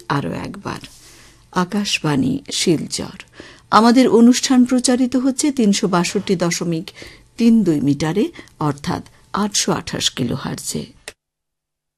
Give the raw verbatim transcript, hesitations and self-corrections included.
আরও একবার। আকাশবাণী শিলচর। আমাদের অনুষ্ঠান প্রচারিত হচ্ছে তিনশো বাষট্টি দশমিক তিন দুই মিটারে অর্থাৎ আটশো আঠাশ কিলোহার্টজে।